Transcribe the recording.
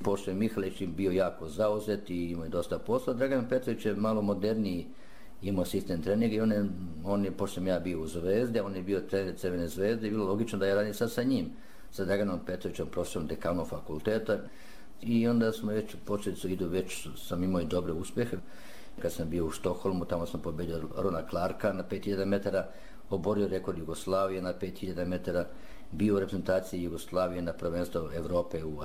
Pošto je Mihalić bio jako zauzet i imao je dosta posla, Dragan Petrović je malo moderniji, imao asistent treninga i on je, pošto sam ja bio u Zvezde, on je bio trener Crvene Zvezde i bilo logično da ja radim sad sa njim, sa Draganom Petrovićem, profesorom dekanom fakulteta. I onda smo već počeli već sam imao i dobre uspjehe. Kad sam bio u Štokholmu, tamo sam pobedio Rona Clarka na 5000 metara, oborio rekord Jugoslavije na 5000 metara, bio u reprezentaciji Jugoslavije na prvenstvo Evrope u